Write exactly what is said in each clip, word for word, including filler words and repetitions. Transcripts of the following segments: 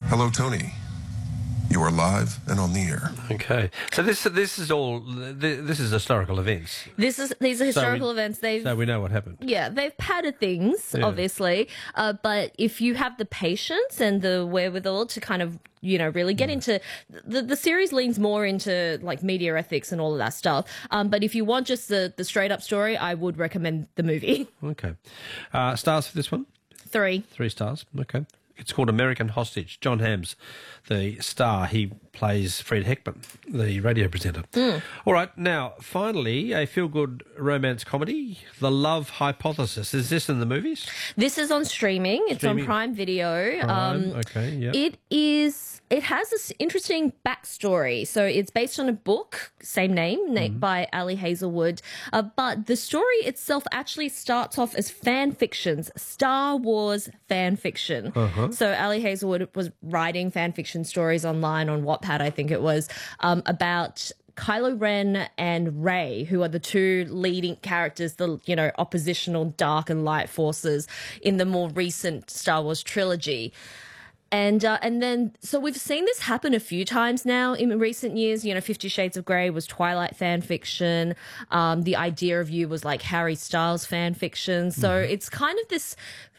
Hello, Tony. You are live and on the air. Okay, so this this is all this is historical events. This is these are historical so we, events. They've so we know what happened. Yeah, they've padded things, Yeah. obviously, uh, but if you have the patience and the wherewithal to kind of you know really get into the the series leans more into like media ethics and all of that stuff. Um, but if you want just the the straight up story, I would recommend the movie. Okay, uh, stars for this one. Three. Three stars. Okay. It's called American Hostage. John Hamm's the star. He plays Fred Heckman, the radio presenter. Mm. All right, now, finally, a feel-good romance comedy, The Love Hypothesis. Is this in the movies? This is on streaming. It's Streaming. on Prime Video. Prime, Um, okay, yeah. It is. It has this interesting backstory. So it's based on a book, same name, mm-hmm. by Ali Hazelwood. Uh, but the story itself actually starts off as fan fictions, Star Wars fan fiction. Uh-huh. So Ali Hazelwood was writing fan fiction stories online on Wattpad, I think it was, um, about Kylo Ren and Rey, who are the two leading characters, the you know oppositional dark and light forces in the more recent Star Wars trilogy. And uh, and then, so we've seen this happen a few times now in recent years. You know, Fifty Shades of Grey was Twilight fan fiction. Um, The Idea of You was like Harry Styles fan fiction. So mm-hmm. it's kind of this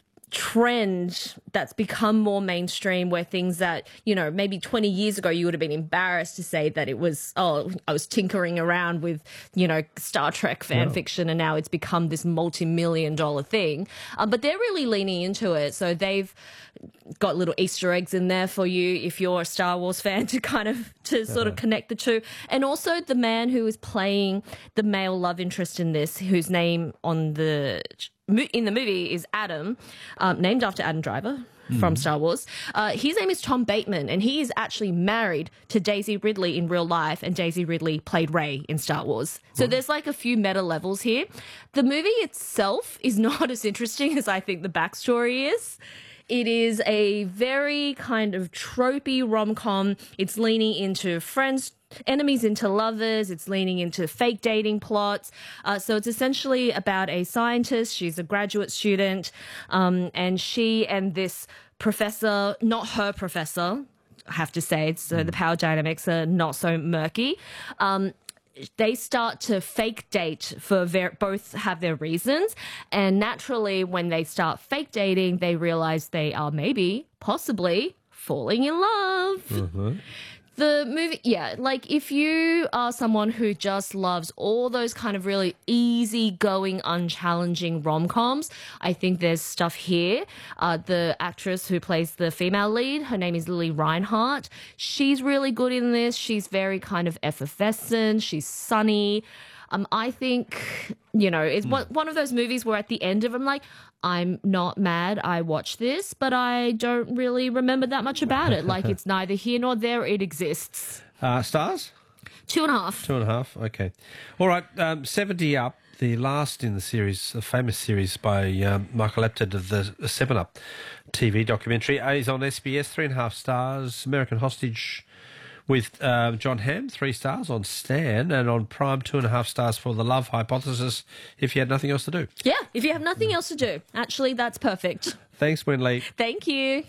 trend that's become more mainstream where things that, you know, maybe twenty years ago you would have been embarrassed to say that it was, oh, I was tinkering around with, you know, Star Trek fan yeah. fiction, and now it's become this multi-million dollar thing. Um, but they're really leaning into it. So they've got little Easter eggs in there for you if you're a Star Wars fan to kind of, to sort of connect the two. And also the man who is playing the male love interest in this, whose name on the in the movie is Adam, um, named after Adam Driver from Star Wars. Uh, his name is Tom Bateman, and he is actually married to Daisy Ridley in real life, and Daisy Ridley played Rey in Star Wars. So there's like a few meta levels here. The movie itself is not as interesting as I think the backstory is. It is a very kind of tropey rom-com. It's leaning into friends, enemies into lovers. It's leaning into fake dating plots. Uh, so it's essentially about a scientist. She's a graduate student, um, and she and this professor, not her professor, I have to say, so the power dynamics are not so murky. Um, they start to fake date for ver- both have their reasons. And naturally, when they start fake dating, they realize they are maybe, possibly falling in love. Mm-hmm. The movie, yeah, like if you are someone who just loves all those kind of really easygoing, unchallenging rom-coms, I think there's stuff here. Uh, the actress who plays the female lead, her name is Lily Reinhart. She's really good in this. She's very kind of effervescent. She's sunny. Um, I think, you know, it's mm. one, one of those movies where at the end of it, I'm like, I'm not mad I watched this, but I don't really remember that much about it. Like, it's neither here nor there. It exists. Uh, stars? Two and a half. Two and a half, okay. All right, um, seventy Up, the last in the series, a famous series by um, Michael Apted of the, the seven Up T V documentary, is on S B S, three and a half stars. American Hostage with uh, John Hamm, three stars on Stan, and on Prime, two and a half stars for The Love Hypothesis, if you had nothing else to do. Yeah, if you have nothing else to do. Actually, that's perfect. Thanks, Wenley. Thank you.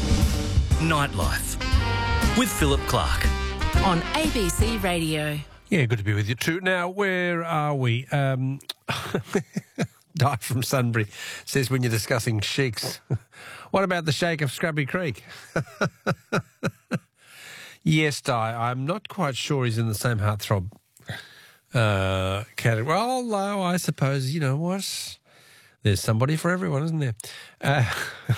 Nightlife with Philip Clark on A B C Radio. Yeah, good to be with you too. Now, where are we? Um, Di from Sunbury says when you're discussing sheiks, what about the Sheikh of Scrubby Creek? Yes, Di, I'm not quite sure he's in the same heartthrob uh, category. Although I suppose, you know what, there's somebody for everyone, isn't there? Uh,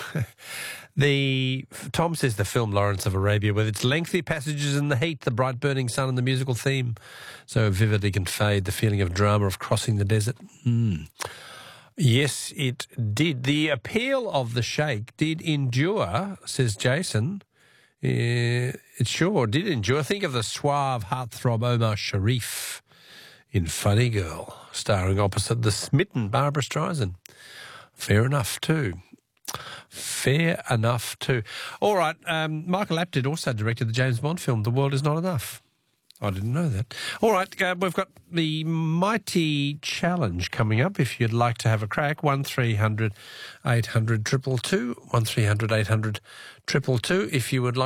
the Tom says the film Lawrence of Arabia, with its lengthy passages in the heat, the bright burning sun and the musical theme, so vividly conveyed the feeling of drama of crossing the desert. Mm. Yes, it did. The appeal of the Sheikh did endure, says Jason. Uh, it sure did endure. Think of the suave heartthrob Omar Sharif in Funny Girl, starring opposite the smitten Barbara Streisand. Fair enough too. Fair enough too. All right, um, Michael Apted also directed the James Bond film The World Is Not Enough. I didn't know that. All right, uh, we've got the Mighty Challenge coming up. If you'd like to have a crack, one three hundred eight hundred two two two, one three hundred eight hundred two two two, if you would like.